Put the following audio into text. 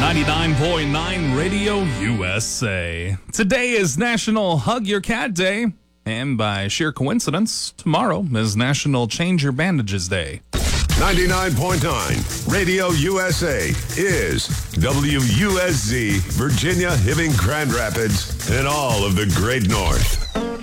99.9 Radio USA. Today is National Hug Your Cat Day, and by sheer coincidence, tomorrow is National Change Your Bandages Day. 99.9 Radio USA is WUSZ, Virginia, Hibbing, Grand Rapids, and all of the Great North.